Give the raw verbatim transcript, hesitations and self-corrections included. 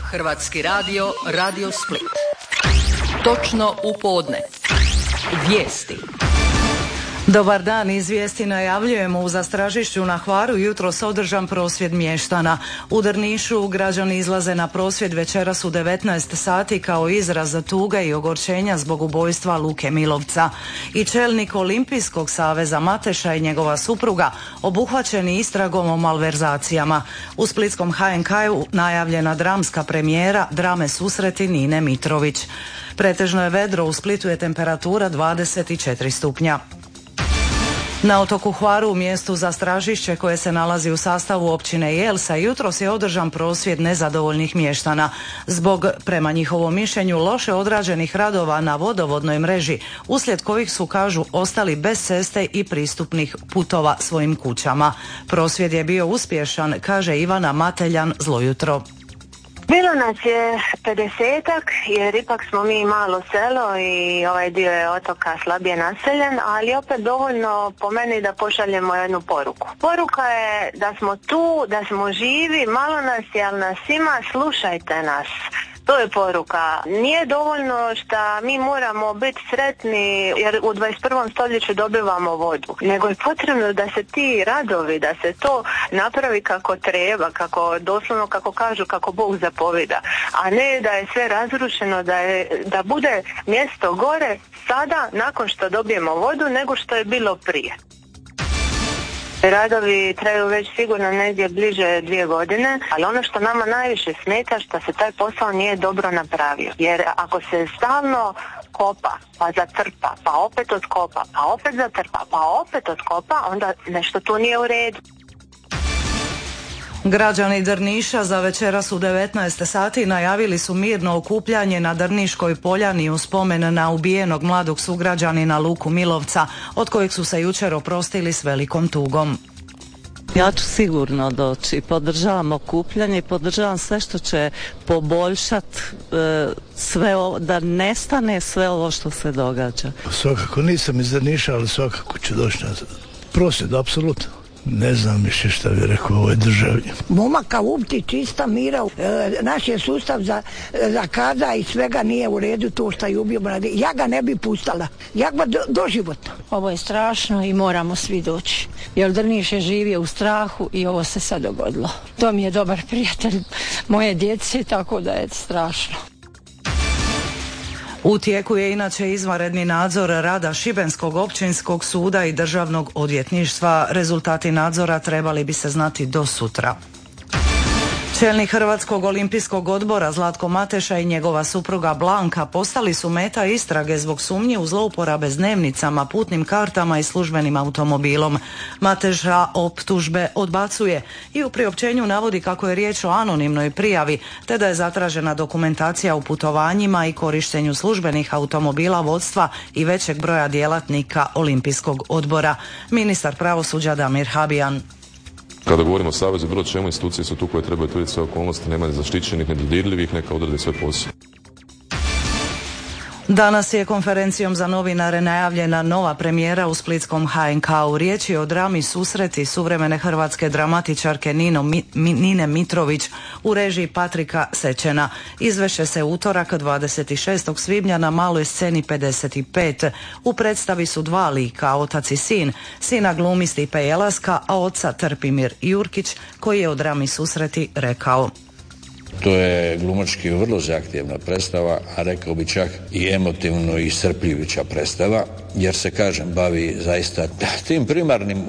Hrvatski radio, Radio Split. Točno u podne. Vijesti. Dobar dan, iz vijesti najavljujemo. U Zastražišću na Hvaru jutros održan prosvjed mještana. U Drnišu građani izlaze na prosvjed večeras u devetnaest sati kao izraz tuge i ogorčenja zbog ubojstva Luke Milovca. I čelnik Olimpijskog saveza Mateša i njegova supruga obuhvaćeni istragom o malverzacijama. U splitskom H N K-u najavljena dramska premijera drame Susreti Nine Mitrović. Pretežno je vedro, u Splitu je temperatura dvadeset četiri stupnja. Na otoku Hvaru, u mjestu Zastražišće koje se nalazi u sastavu općine Jelsa, jutros je održan prosvjed nezadovoljnih mještana zbog, prema njihovom mišljenju, loše odrađenih radova na vodovodnoj mreži, uslijed kojih su, kažu, ostali bez ceste i pristupnih putova svojim kućama. Prosvjed je bio uspješan, kaže Ivana Mateljan, zlo jutro. Bilo nas je pedesetak, jer ipak smo mi malo selo i ovaj dio je otoka slabije naseljen, ali opet dovoljno po meni da pošaljemo jednu poruku. Poruka je da smo tu, da smo živi, malo nas je, ali nas ima, slušajte nas. To je poruka. Nije dovoljno što mi moramo biti sretni jer u dvadeset prvom stoljeću dobivamo vodu, nego je potrebno da se ti radovi, da se to napravi kako treba, kako doslovno kako kažu, kako Bog zapovida, a ne da je sve razrušeno, da, je, da bude mjesto gore sada nakon što dobijemo vodu nego što je bilo prije. Radovi traju već sigurno negdje bliže dvije godine, ali ono što nama najviše smeta što se taj posao nije dobro napravio. Jer ako se stalno kopa, pa zatrpa, pa opet otkopa, pa opet zatrpa, pa opet otkopa, onda nešto tu nije u redu. Građani Drniša za večeras u devetnaest sati najavili su mirno okupljanje na Drniškoj poljani u spomen na ubijenog mladog sugrađanina Luku Milovca, od kojeg su se jučer oprostili s velikom tugom. Ja ću sigurno doći. Podržavam okupljanje i podržavam sve što će poboljšati e, sve ovo, da nestane sve ovo što se događa. Svakako nisam iz Drniša, ali svakako ću doći na prosvjed, apsolutno. Ne znam više šta bi rekao u ovoj državi. Momaka upti, čista mira, e, naš je sustav za, za kaza i svega nije u redu to što je ubio mladi. Ja ga ne bi pustala. Ja ga do, doživotno. Ovo je strašno i moramo svi doći. Jer Drniš je živio u strahu i ovo se sad dogodilo. To mi je dobar prijatelj moje djece, tako da je strašno. U tijeku je inače izvanredni nadzor rada Šibenskog općinskog suda i državnog odvjetništva. Rezultati nadzora trebali bi se znati do sutra. Čelnik Hrvatskog olimpijskog odbora Zlatko Mateša i njegova supruga Blanka postali su meta istrage zbog sumnje u zlouporabe s dnevnicama, putnim kartama i službenim automobilom. Mateša optužbe odbacuje i u priopćenju navodi kako je riječ o anonimnoj prijavi, te da je zatražena dokumentacija u putovanjima i korištenju službenih automobila vodstva i većeg broja djelatnika Olimpijskog odbora. Ministar pravosuđa Damir Habijan. Kada govorimo o savezu, bilo čemu, institucije su tu koje trebaju utvrditi sve okolnosti, nema zaštićenih, nedodirljivih, neka odrade svoj posao. Danas je konferencijom za novinare najavljena nova premijera u splitskom H N K-u. Riječ je o drami Susreti suvremene hrvatske dramatičarke Nino, Mi, Nine Mitrović u režiji Patrika Sečena. Izvešće se utorak dvadeset šestog svibnja na maloj sceni pedeset pet. U predstavi su dva lika, otac i sin. Sina glumi Stipe Jelaska, a oca Trpimir Jurkić, koji je o drami Susreti rekao: To je glumački vrlo zahtjevna predstava, a rekao bi čak i emotivno iscrpljujuća predstava, jer se, kažem, bavi zaista tim primarnim